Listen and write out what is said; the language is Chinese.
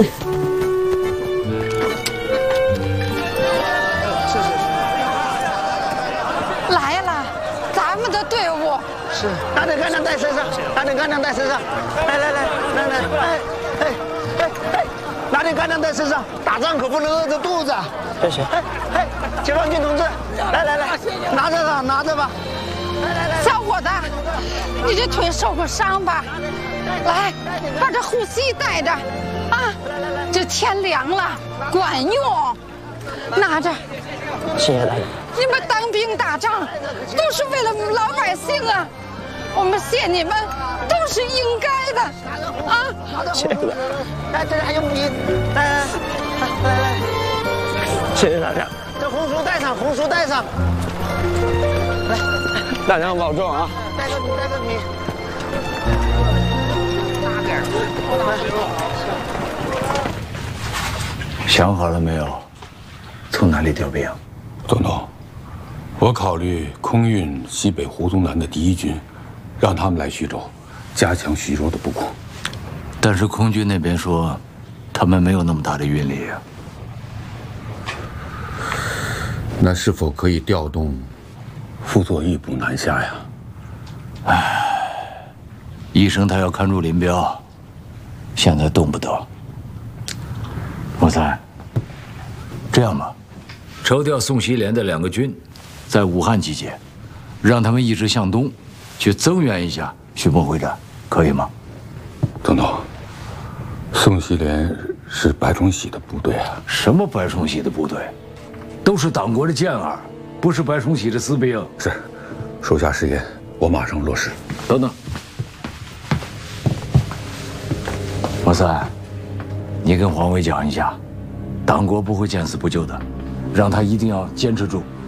来了，咱们的队伍。 是，拿点干粮带身上，拿点干粮带身上。来，拿点干粮带身上，打仗可不能饿着肚子。谢谢。解放军同志，来，拿着吧。来， 小伙子，你这腿受过伤吧？来，把这护膝带着，啊，这天凉了，管用。拿着。 谢谢大家。 你们当兵打仗都是为了老百姓啊，我们谢你们都是应该的啊！ 谢谢大家。来，这还有米，来，谢谢大家。这红薯带上，来，大家保重啊！带个米，大点。 想好了没有？从哪里调兵？ 总统，我考虑空运西北胡宗南的第1军，让他们来徐州，加强徐州的布控。 但是空军那边说，他们没有那么大的运力啊。 那是否可以调动傅作义部南下呀？ 医生他要看住林彪，现在动不得。莫三，这样吧，抽调宋希濂的2个军，在武汉集结，让他们一直向东，去增援一下徐蚌会战，可以吗？ 总统，宋希濂是白崇禧的部队啊。 什么白崇禧的部队？都是党国的健儿，不是白崇禧的私兵。 是，属下誓言，我马上落实。 等等，莫三，你跟黄伟讲一下，党国不会见死不救的，让他一定要坚持住。